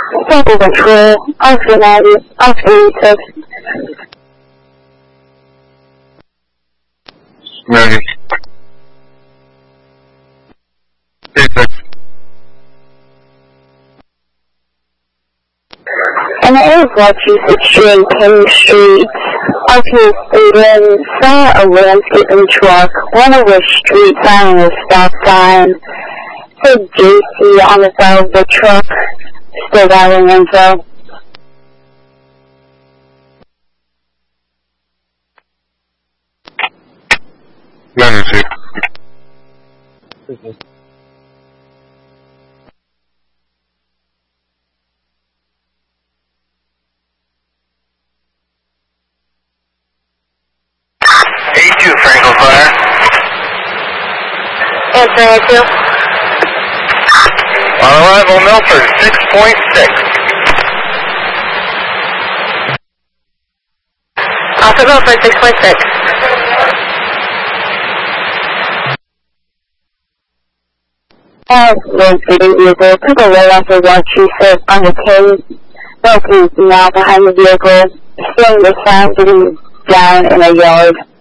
Sample control, Oscar 90, Oscar 86. 90. 86. In the area of Wachusett Street, King Street, RPS students saw a landscaping truck, one of the street sign with stop sign, said JC on the side of the truck, still gathering info. A2 Franco Fire. Answer A2. On arrival, Milford 6.6. Also Milford 6.6. Locating vehicle took a right off of Wachusett on the King. Milford is now behind the vehicle, seeing the sound getting down in a yard.